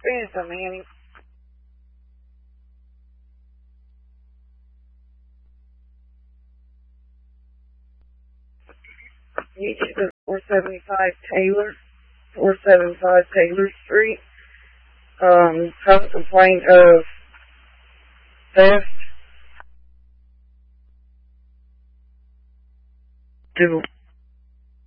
Please, Manny. YouTube is 475 Taylor Street. Have a complaint of theft.